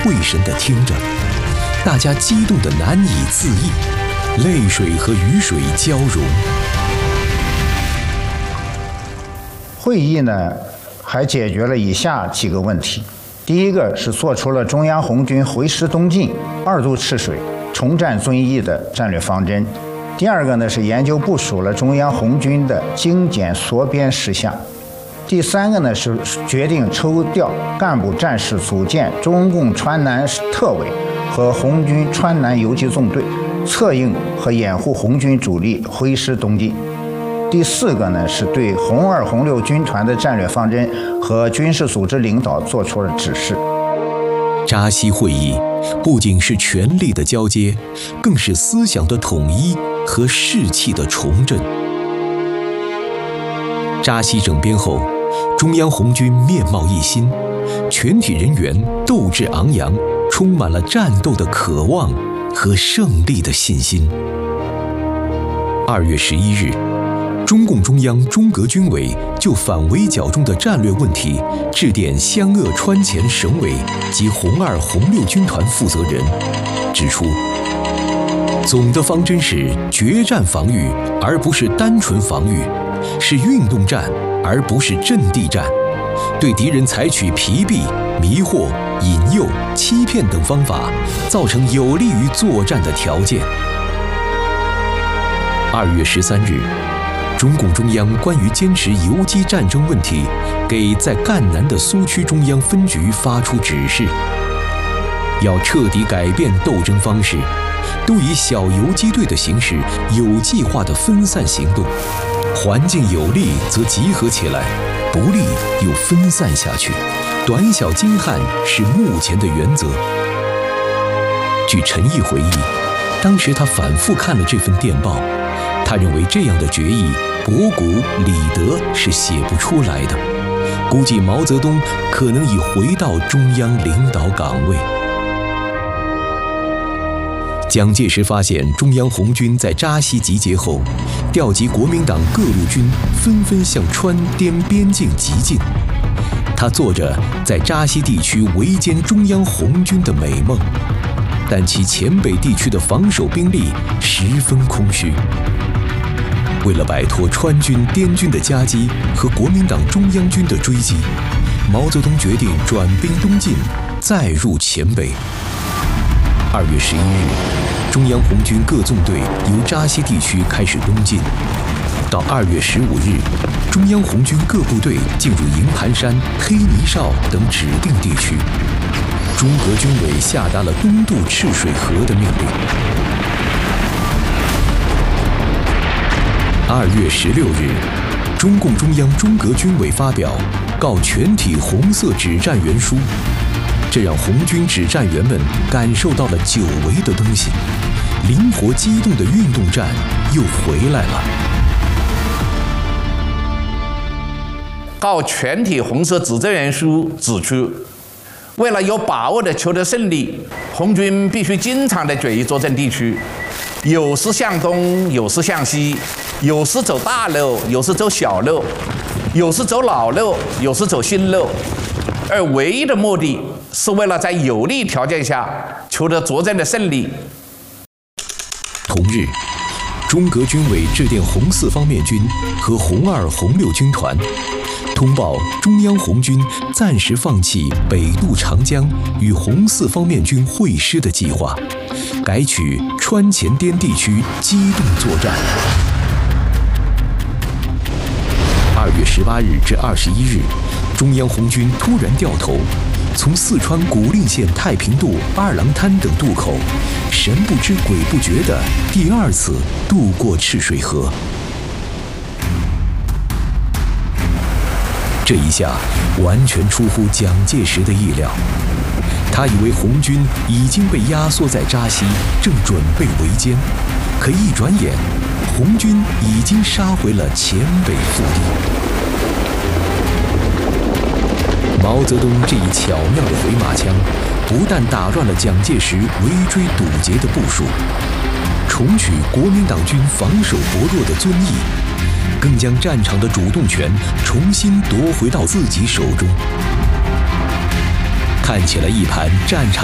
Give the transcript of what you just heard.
会神地听着，大家激动得难以自抑，泪水和雨水交融。 会议呢，还解决了以下几个问题：第一个是做出了中央红军回师东进、二渡赤水、重战遵义的战略方针；第二个呢是研究部署了中央红军的精简缩编事项；第三个呢是决定抽调干部战士组建中共川南特委和红军川南游击纵队，策应和掩护红军主力挥师东进；第四个呢是对红二、红六军团的战略方针和军事组织领导做出了指示。 扎西会议不仅是权力的交接，更是思想的统一和士气的重振。扎西整编后，中央红军面貌一新，全体人员斗志昂扬，充满了战斗的渴望和胜利的信心。2月11日，中共中央中革军委就反围剿中的战略问题致电湘鄂川黔省委及红二、红六军团负责人，指出，总的方针是决战防御，而不是单纯防御，是运动战，而不是阵地战，对敌人采取疲弊、迷惑、引诱、欺骗等方法，造成有利于作战的条件。2月13日，中共中央关于坚持游击战争问题，给在赣南的苏区中央分局发出指示，要彻底改变斗争方式，都以小游击队的形式有计划地分散行动，环境有利则集合起来，不利又分散下去，短小精悍是目前的原则。据陈毅回忆，当时他反复看了这份电报，他认为这样的决议博古、李德是写不出来的，估计毛泽东可能已回到中央领导岗位。蒋介石发现中央红军在扎西集结后，调集国民党各路军纷纷向川滇边境急进，他做着在扎西地区围歼中央红军的美梦，但其黔北地区的防守兵力十分空虚。为了摆脱川军、滇军的夹击和国民党中央军的追击，毛泽东决定转兵东进，再入黔北。2月11日，中央红军各纵队由扎西地区开始东进。到2月15日，中央红军各部队进入营盘山、黑泥哨等指定地区。中革军委下达了东渡赤水河的命令。2月16日，中共中央中革军委发表告全体红色指战员书，这让红军指战员们感受到了久违的东西，灵活机动的运动战又回来了。 告全体红色指战员书指出，为了有把握地求得胜利，红军必须经常地转移作战地区，有时向东，有时向西，有时走大路，有时走小路，有时走老路，有时走新路，而唯一的目的是为了在有利条件下求得作战的胜利。 同日，中革军委致电红四方面军和红二、红六军团，通报中央红军暂时放弃北渡长江与红四方面军会师的计划，改取川黔滇地区机动作战。2月18日至21日，中央红军突然掉头，从四川古蔺县太平渡、二郎滩等渡口，神不知鬼不觉地第二次渡过赤水河。这一下完全出乎蒋介石的意料，他以为红军已经被压缩在扎西，正准备围歼，可一转眼，红军已经杀回了黔北腹地。毛泽东这一巧妙的回马枪，不但打乱了蒋介石围追堵截的部署，重取国民党军防守薄弱的遵义，更将战场的主动权重新夺回到自己手中。看起来一盘战场